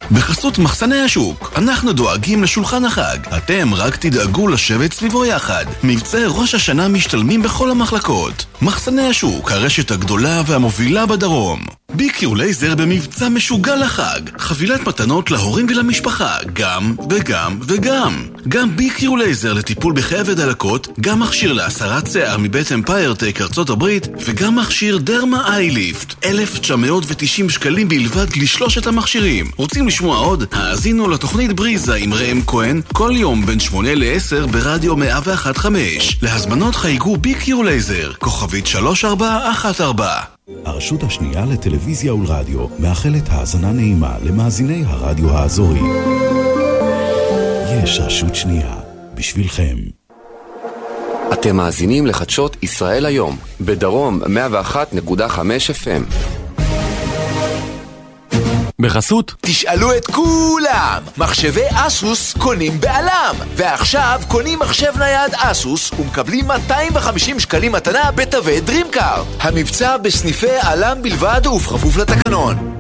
בחסות מחסני השוק, אנחנו דואגים לשולחן החג. אתם רק תדאגו לשבת סביבו יחד. מבצעי ראש השנה משתלמים בכל המחלקות. מחסני השוק, הרשת הגדולה והמובילה בדרום. ביקיו לייזר במבצע משוגע לחג. חבילת מתנות להורים ולמשפחה, גם וגם וגם. גם ביקיו לייזר לטיפול בכאב ודלקות, גם מכשיר להסרת שיער מבית אמפיירטק ארצות הברית, וגם מכשיר דרמה אייליפט. 1,990 שקלים בלבד לשלושת המכשירים. רוצים לשמוע עוד? האזינו לתוכנית בריזה עם ראם כהן כל יום בין 8 ל-10 ברדיו 101.5. להזמנות חייגו ביקיו לייזר, כוכבית 3414. הרשות השנייה לטלוויזיה ולרדיו מאחלת האזנה נעימה למאזיני הרדיו האזורי. יש רשות שנייה בשבילכם. אתם מאזינים לחדשות ישראל היום, בדרום 101.5 FM. בחסות תשאלו את כולם, מחשבי אסוס קונים בעלם, ועכשיו קונים מחשב נייד אסוס ומקבלים 250 שקלים מתנה בתווי דרימקארד. המבצע בסניפי עלם בלבד ובכפוף לתקנון.